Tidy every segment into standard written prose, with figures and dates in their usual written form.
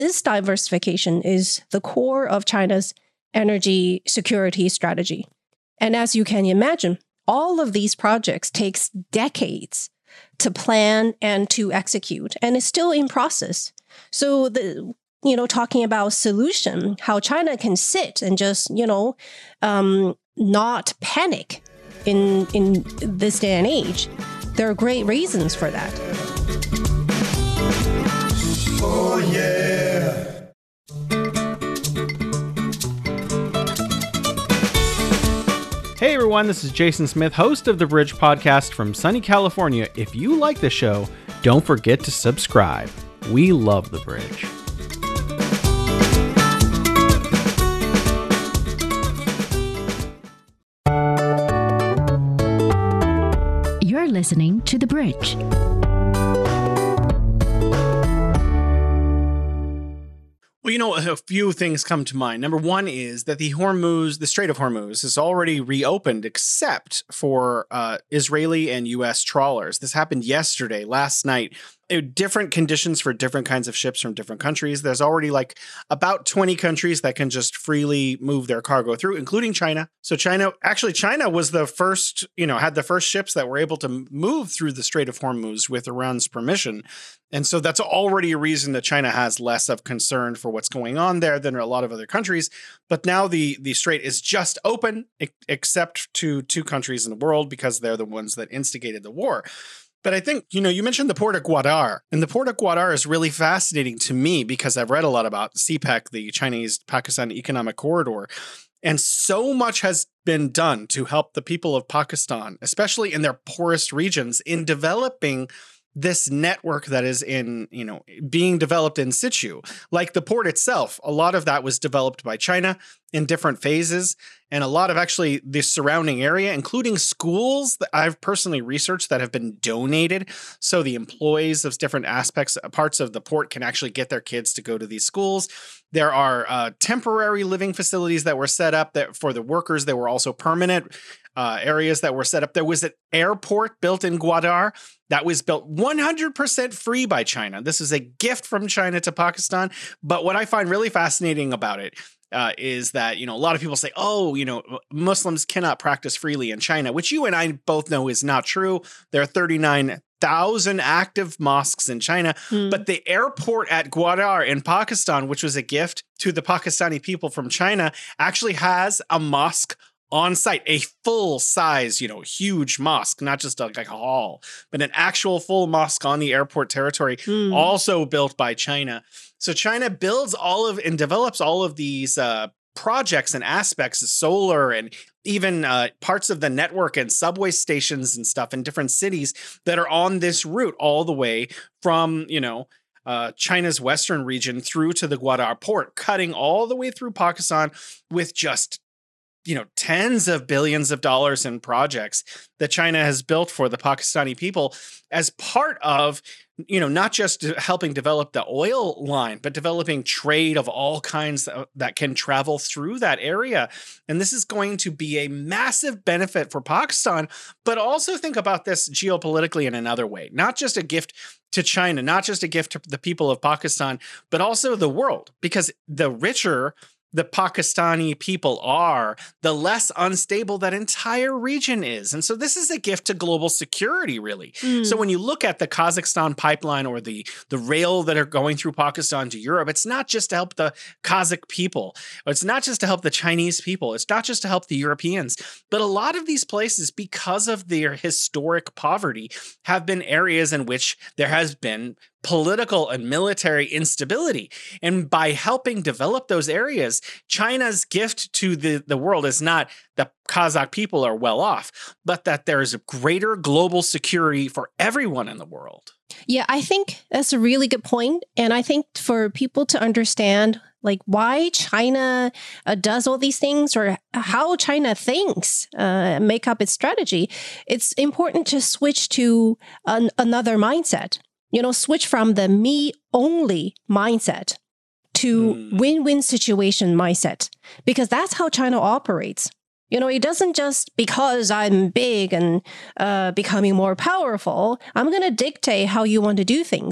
this diversification is the core of China's energy security strategy. And as you can imagine, all of these projects takes decades to plan and to execute, and it's still in process. So talking about solution, how China can sit and just, not panic in this day and age, there are great reasons for that. Oh, yeah. Hey everyone, this is Jason Smith, host of The Bridge Podcast from sunny California. If you like the show, don't forget to subscribe. We love The Bridge. You're listening to The Bridge. Well, a few things come to mind. Number one is that the Strait of Hormuz is already reopened except for Israeli and U.S. trawlers. This happened last night. Different conditions for different kinds of ships from different countries. There's already about 20 countries that can just freely move their cargo through, including China. So China was the first, had the first ships that were able to move through the Strait of Hormuz with Iran's permission. And so that's already a reason that China has less of concern for what's going on there than a lot of other countries. But now the strait is just open, except to two countries in the world because they're the ones that instigated the war. But I think, you mentioned the Port of Gwadar, and the Port of Gwadar is really fascinating to me because I've read a lot about CPEC, the Chinese-Pakistan Economic Corridor, and so much has been done to help the people of Pakistan, especially in their poorest regions, in developing this network that is being developed in situ. Like the port itself, a lot of that was developed by China in different phases, and a lot of actually the surrounding area, including schools that I've personally researched that have been donated. So the employees of different parts of the port can actually get their kids to go to these schools. There are temporary living facilities that were set up that for the workers. There were also permanent areas that were set up. There was an airport built in Gwadar that was built 100% free by China. This is a gift from China to Pakistan. But what I find really fascinating about it is that, a lot of people say, Muslims cannot practice freely in China, which you and I both know is not true. There are 39,000 active mosques in China, but the airport at Gwadar in Pakistan, which was a gift to the Pakistani people from China, actually has a mosque on site, a full size, huge mosque, not just like a hall, but an actual full mosque on the airport territory, also built by China. So China builds and develops all of these projects and aspects of solar and even parts of the network and subway stations and stuff in different cities that are on this route all the way from, China's western region through to the Gwadar port, cutting all the way through Pakistan with just tens of billions of dollars in projects that China has built for the Pakistani people as part of, not just helping develop the oil line, but developing trade of all kinds that can travel through that area. And this is going to be a massive benefit for Pakistan, but also think about this geopolitically in another way, not just a gift to China, not just a gift to the people of Pakistan, but also the world, because the richer the Pakistani people are, the less unstable that entire region is. And so this is a gift to global security, really. So when you look at the Kazakhstan pipeline or the rail that are going through Pakistan to Europe, it's not just to help the Kazakh people. It's not just to help the Chinese people. It's not just to help the Europeans. But a lot of these places, because of their historic poverty, have been areas in which there has been political and military instability. And by helping develop those areas, China's gift to the world is not the Kazakh people are well off, but that there's greater global security for everyone in the world. Yeah, I think that's a really good point. And I think for people to understand why China does all these things or how China thinks, make up its strategy, it's important to switch to another mindset. Switch from the me-only mindset to win-win situation mindset, because that's how China operates. It doesn't just because I'm big and becoming more powerful, I'm going to dictate how you want to do things.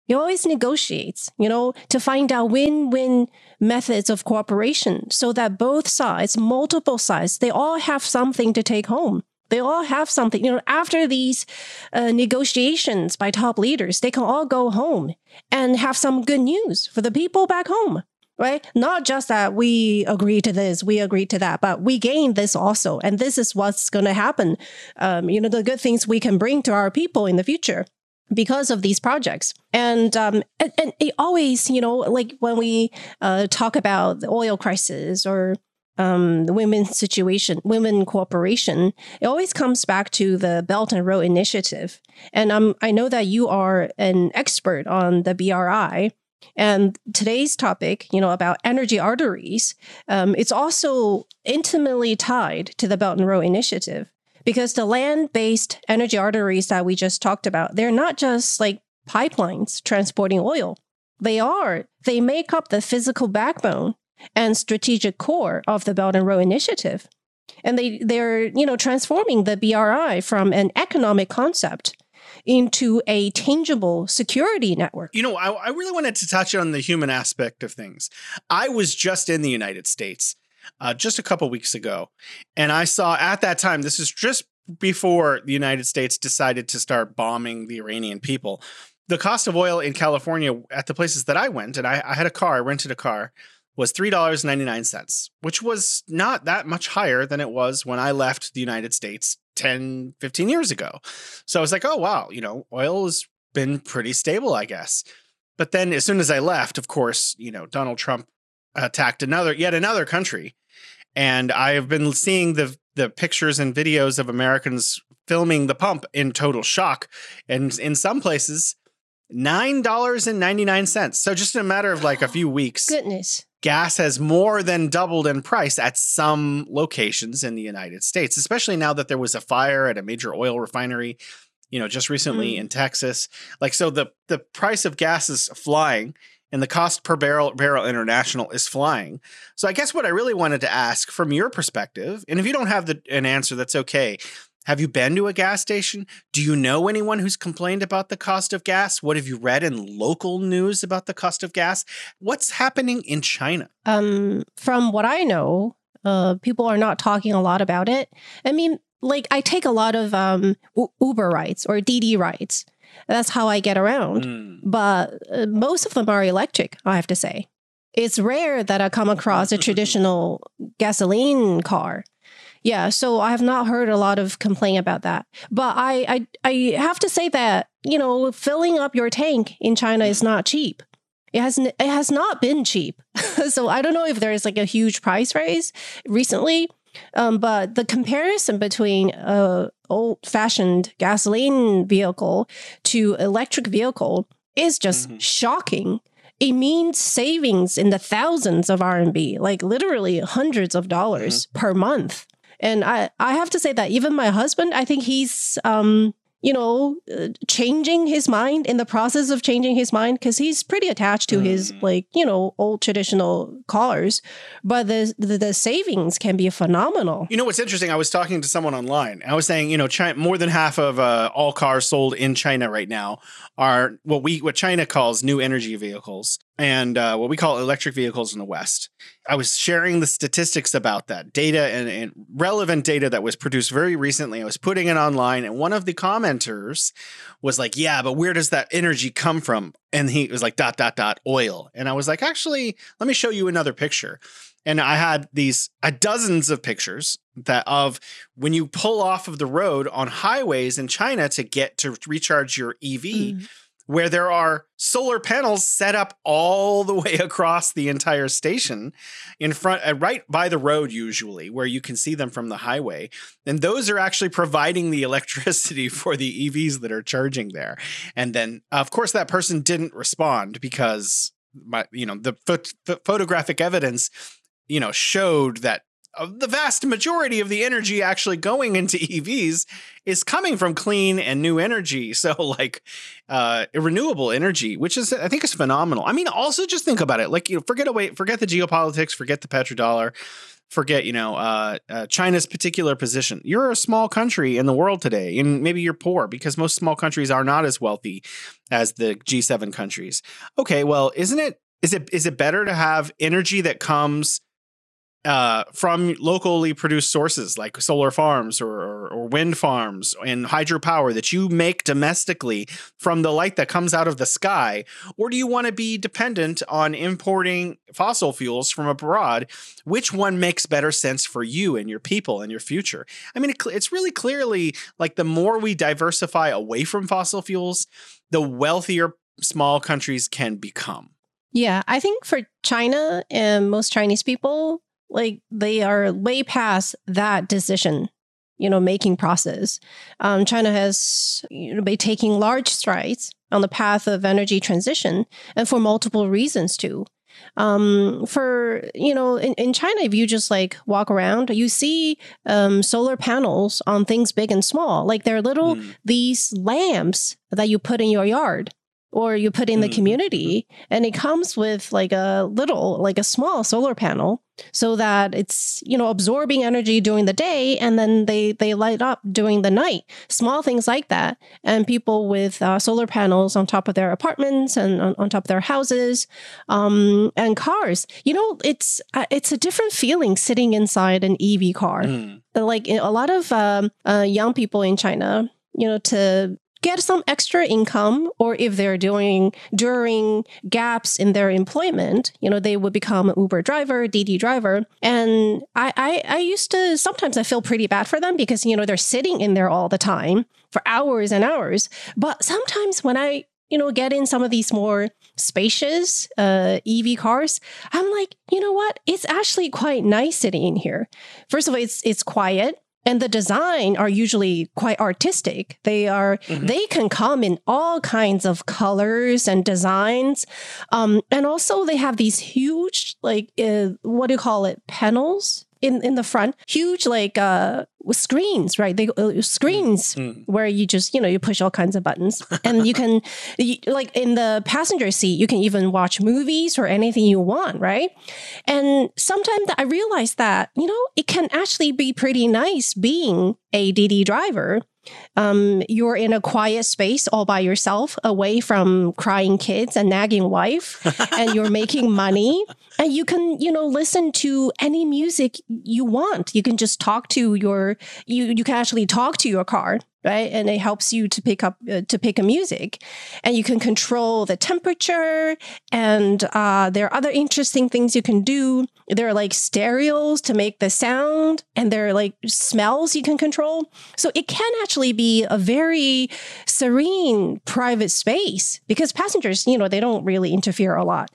He always negotiates, to find out win-win methods of cooperation so that both sides, multiple sides, they all have something to take home. They all have something, after these negotiations by top leaders, they can all go home and have some good news for the people back home, right? Not just that we agree to this, we agree to that, but we gain this also. And this is what's going to happen. The good things we can bring to our people in the future because of these projects. And it always, like when we talk about the oil crisis or the women cooperation, it always comes back to the Belt and Road Initiative. And I know that you are an expert on the BRI. And today's topic, about energy arteries, it's also intimately tied to the Belt and Road Initiative. Because the land-based energy arteries that we just talked about, they're not just like pipelines transporting oil. They make up the physical backbone and strategic core of the Belt and Road Initiative. And they're transforming the BRI from an economic concept into a tangible security network. I really wanted to touch on the human aspect of things. I was just in the United States just a couple weeks ago. And I saw at that time, this is just before the United States decided to start bombing the Iranian people. The cost of oil in California at the places that I went, and I had a car, I rented a car, was $3.99, which was not that much higher than it was when I left the United States 10, 15 years ago. So I was like, oh, wow, oil has been pretty stable, I guess. But then as soon as I left, of course, Donald Trump attacked yet another country. And I have been seeing the pictures and videos of Americans filming the pump in total shock. And in some places, $9.99. So just in a matter of like a few weeks, Goodness, gas has more than doubled in price at some locations in the United States, especially now that there was a fire at a major oil refinery, just recently in Texas. Like, so the price of gas is flying. And the cost per barrel international is flying. So I guess what I really wanted to ask from your perspective, and if you don't have an answer, that's okay. Have you been to a gas station? Do you know anyone who's complained about the cost of gas? What have you read in local news about the cost of gas? What's happening in China? From what I know, people are not talking a lot about it. I mean, like I take a lot of Uber rides or DD rides. That's how I get around. But most of them are electric, I have to say. It's rare that I come across a traditional gasoline car. Yeah, so I have not heard a lot of complaint about that. But I have to say that, filling up your tank in China is not cheap. It has not been cheap. So I don't know if there's like a huge price raise recently. But the comparison between old-fashioned gasoline vehicle to electric vehicle is just shocking. It means savings in the thousands of RMB, like literally hundreds of dollars per month. And I have to say that even my husband, I think he's changing his mind in the process of changing his mind because he's pretty attached to his old traditional cars, but the savings can be phenomenal. What's interesting? I was talking to someone online. I was saying, China, more than half of all cars sold in China right now are what China calls new energy vehicles and what we call electric vehicles in the West. I was sharing the statistics about that data and relevant data that was produced very recently. I was putting it online, and one of the commenters was like, yeah, but where does that energy come from? And he was like, ... oil. And I was like, actually, let me show you another picture. And I had these dozens of pictures of when you pull off of the road on highways in China to recharge your EV, where there are solar panels set up all the way across the entire station in front, right by the road, usually, where you can see them from the highway. And those are actually providing the electricity for the EVs that are charging there. And then, of course, that person didn't respond because the photographic evidence, showed that the vast majority of the energy actually going into EVs is coming from clean and new energy. So renewable energy, which I think is phenomenal. I mean, also just think about it. Like, forget the geopolitics, forget the petrodollar, forget, China's particular position. You're a small country in the world today, and maybe you're poor because most small countries are not as wealthy as the G7 countries. Okay, well, is it better to have energy that comes from locally produced sources like solar farms or wind farms and hydropower that you make domestically from the light that comes out of the sky? Or do you want to be dependent on importing fossil fuels from abroad? Which one makes better sense for you and your people and your future? I mean, it's really clearly like the more we diversify away from fossil fuels, the wealthier small countries can become. Yeah, I think for China and most Chinese people, like they are way past that decision, making process. China has been taking large strides on the path of energy transition, and for multiple reasons too. In China, if you just like walk around, you see solar panels on things big and small. Like they're little these lamps that you put in your yard, or you put in the community, and it comes with like a small solar panel so that it's, absorbing energy during the day, and then they light up during the night. Small things like that. And people with solar panels on top of their apartments and on top of their houses, and cars. It's a different feeling sitting inside an EV car. Like a lot of young people in China, to get some extra income, or if they're during gaps in their employment, they would become an Uber driver, DiDi driver. And I used to, sometimes I feel pretty bad for them because, they're sitting in there all the time for hours and hours. But sometimes when I, get in some of these more spacious EV cars, I'm like, you know what? It's actually quite nice sitting in here. First of all, it's quiet. And the design are usually quite artistic. They can come in all kinds of colors and designs. And also they have these huge, like, what do you call it? Panels in the front, huge, like, screens, right? They screens where you just, you push all kinds of buttons, and you can, like in the passenger seat, you can even watch movies or anything you want, right? And sometimes I realize that, it can actually be pretty nice being a DiDi driver. You're in a quiet space all by yourself, away from crying kids and nagging wife, and you're making money, and you can, listen to any music you want. You can just talk to you can actually talk to your car, right? And it helps you to pick a music, and you can control the temperature, and there are other interesting things you can do. There are like stereos to make the sound, and there are like smells you can control. So it can actually be a very serene private space because passengers, they don't really interfere a lot.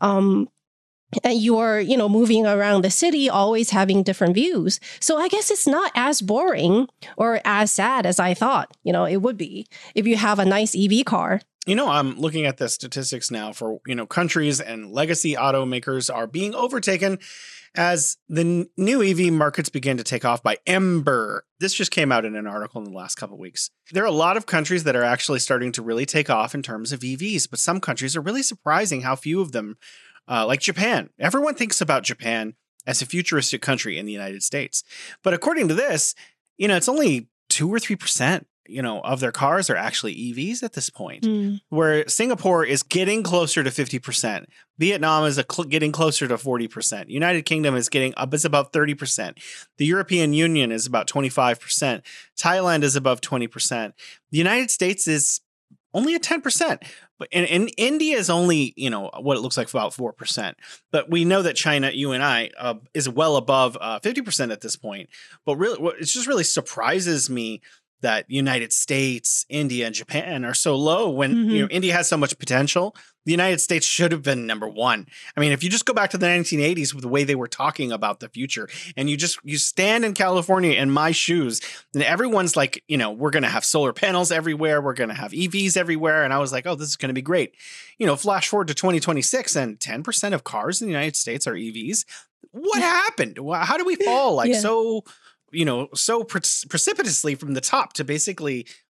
And you're, moving around the city, always having different views. So I guess it's not as boring or as sad as I thought, it would be if you have a nice EV car. I'm looking at the statistics now for, countries, and legacy automakers are being overtaken as the new EV markets begin to take off by Ember. This just came out in an article in the last couple of weeks. There are a lot of countries that are actually starting to really take off in terms of EVs, but some countries are really surprising how few of them, like Japan. Everyone thinks about Japan as a futuristic country in the United States. But according to this, it's only 2 or 3%. Of their cars are actually EVs at this point, where Singapore is getting closer to 50%. Vietnam is getting closer to 40%. United Kingdom is is above 30%. The European Union is about 25%. Thailand is above 20%. The United States is only at 10%. But and India is only, what it looks like about 4%. But we know that China, you and I, is well above 50% at this point. But really, it just really surprises me that United States, India, and Japan are so low when India has so much potential. The United States should have been number one. I mean, if you just go back to the 1980s with the way they were talking about the future, and you stand in California in my shoes, and everyone's like, we're going to have solar panels everywhere. We're going to have EVs everywhere. And I was like, oh, this is going to be great. Flash forward to 2026 and 10% of cars in the United States are EVs. What happened? How do we fall so precipitously from the top to basically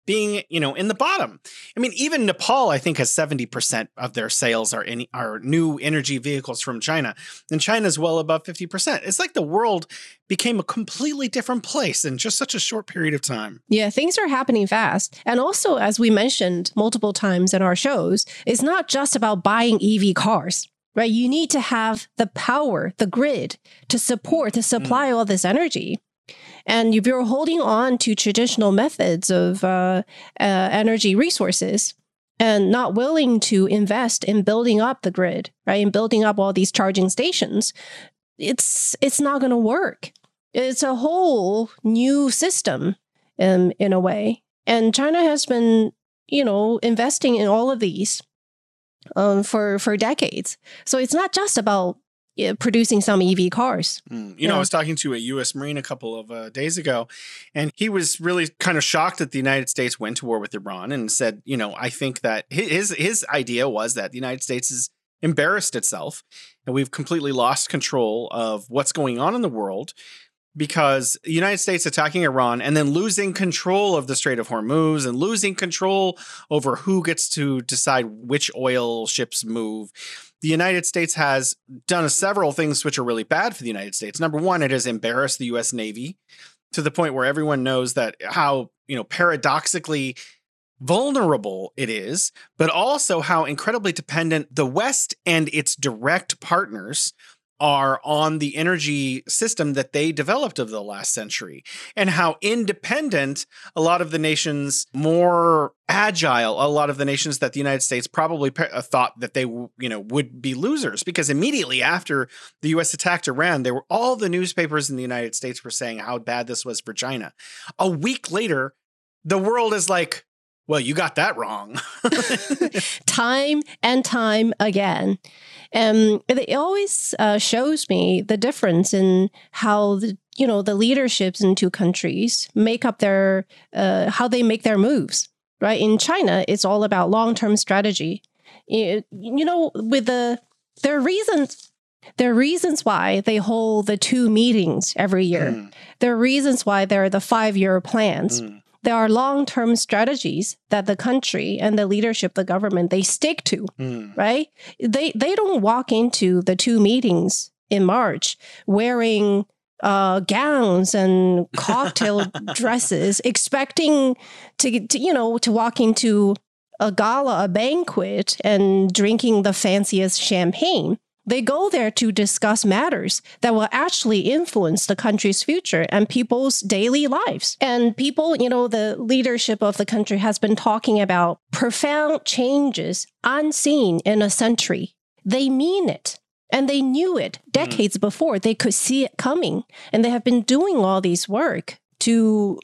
being, in the bottom. I mean, even Nepal, I think, has 70% of their sales are new energy vehicles from China. And China's well above 50%. It's like the world became a completely different place in just such a short period of time. Yeah, things are happening fast. And also, as we mentioned multiple times in our shows, it's not just about buying EV cars, right? You need to have the power, the grid to supply all this energy. And if you're holding on to traditional methods of energy resources and not willing to invest in building up the grid, right, and building up all these charging stations, it's not going to work. It's a whole new system in a way. And China has been, investing in all of these for decades. So it's not just about producing some EV cars. I was talking to a U.S. Marine a couple of days ago, and he was really kind of shocked that the United States went to war with Iran and said, I think that his idea was that the United States has embarrassed itself and we've completely lost control of what's going on in the world because the United States attacking Iran and then losing control of the Strait of Hormuz and losing control over who gets to decide which oil ships move. The United States has done several things which are really bad for the United States. Number one, it has embarrassed the U.S. Navy to the point where everyone knows that how, paradoxically vulnerable it is, but also how incredibly dependent the West and its direct partners are on the energy system that they developed over the last century, and how independent a lot of the nations, more agile, a lot of the nations that the United States probably thought that they, would be losers, because immediately after the U.S. attacked Iran, all the newspapers in the United States were saying how bad this was for China. A week later, the world is like, well, you got that wrong. Time and time again. It always shows me the difference in how the leaderships in two countries make up how they make their moves. Right? In China, it's all about long-term strategy. There are reasons why they hold the 2 meetings every year. There are reasons why there are the 5-year plans. There are long-term strategies that the country and the leadership, the government, they stick to, right? They don't walk into the 2 meetings in March wearing gowns and cocktail dresses, expecting to walk into a gala, a banquet, and drinking the fanciest champagne. They go there to discuss matters that will actually influence the country's future and people's daily lives. And people, the leadership of the country has been talking about profound changes unseen in a century. They mean it. And they knew it decades before. They could see it coming. And they have been doing all these work to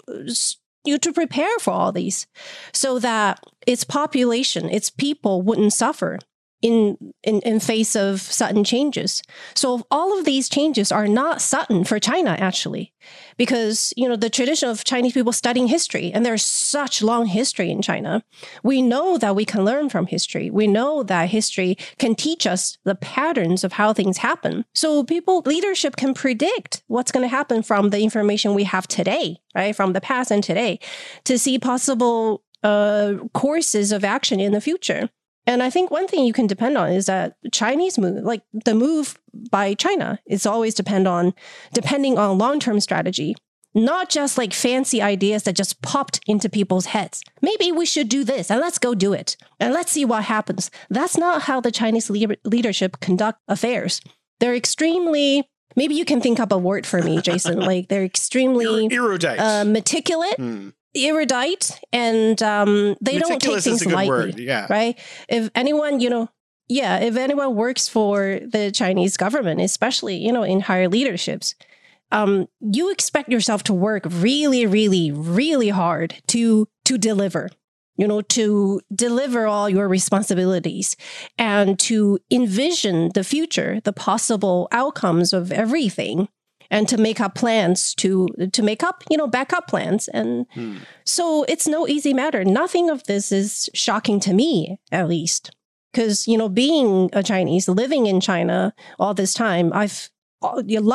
prepare for all these so that its population, its people wouldn't suffer in face of sudden changes. So all of these changes are not sudden for China, actually, because, the tradition of Chinese people studying history, and there's such long history in China. We know that we can learn from history. We know that history can teach us the patterns of how things happen. So leadership can predict what's going to happen from the information we have today, right? From the past and today, to see possible courses of action in the future. And I think one thing you can depend on is that Chinese move, like the move by China, is always depending on long-term strategy, not just like fancy ideas that just popped into people's heads. Maybe we should do this and let's go do it and let's see what happens. That's not how the Chinese leadership conduct affairs. They're extremely, maybe you can think up a word for me, Jason, like they're extremely erudite, meticulous. Erudite, and they don't take things lightly, right? If anyone, if anyone works for the Chinese government, especially, in higher leaderships, you expect yourself to work really, really, really hard to deliver, to deliver all your responsibilities and to envision the future, the possible outcomes of everything. And to make up plans, to make up, backup plans. And so it's no easy matter. Nothing of this is shocking to me, at least. Because, being a Chinese, living in China all this time,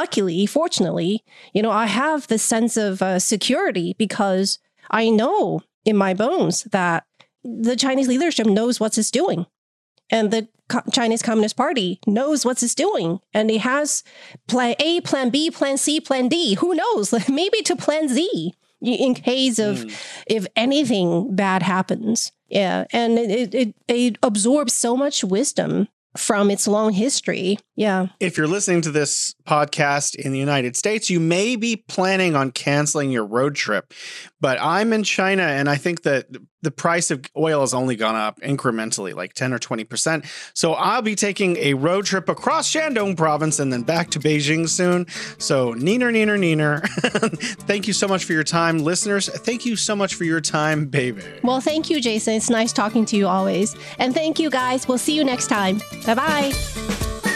fortunately, I have this sense of security because I know in my bones that the Chinese leadership knows what it's doing. And the Chinese Communist Party knows what it's doing. And it has plan A, plan B, plan C, plan D. Who knows? Maybe to plan Z in case of if anything bad happens. Yeah. And it absorbs so much wisdom from its long history. Yeah. If you're listening to this podcast in the United States, you may be planning on canceling your road trip. But I'm in China, and I think that the price of oil has only gone up incrementally, like 10 or 20%. So I'll be taking a road trip across Shandong province and then back to Beijing soon. So neener, neener, neener. Thank you so much for your time. Listeners, thank you so much for your time, baby. Well, thank you, Jason. It's nice talking to you always. And thank you, guys. We'll see you next time. Bye-bye.